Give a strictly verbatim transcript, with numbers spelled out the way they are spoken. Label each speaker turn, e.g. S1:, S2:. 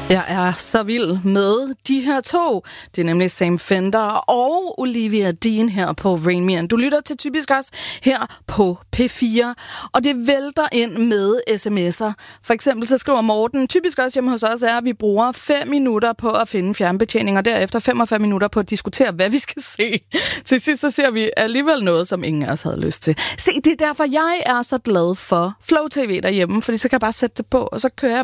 S1: Jeg er så vild med de her to. Det er nemlig Sam Fender og Olivia Dean her på Rain Me On. Du lytter til Typisk Os her på P fire, og det vælter ind med sms'er. For eksempel så skriver Morten, typisk også hjemme hos os er, at vi bruger fem minutter på at finde fjernbetjening, og derefter femogfyrre minutter på at diskutere, hvad vi skal se. Til sidst så ser vi alligevel noget, som ingen af os havde lyst til. Se, det er derfor, jeg er så glad for Flow T V derhjemme, fordi så kan jeg bare sætte det på, og så kører jeg